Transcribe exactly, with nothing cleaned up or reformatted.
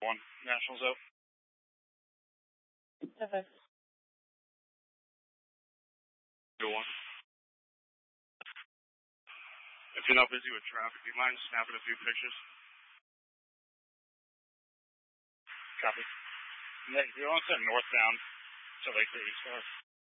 One. Nationals out. Okay. Two one. If you're not busy with traffic, do you mind snapping a few pictures? Copy. Nick, you're on to northbound to Lake East Coast.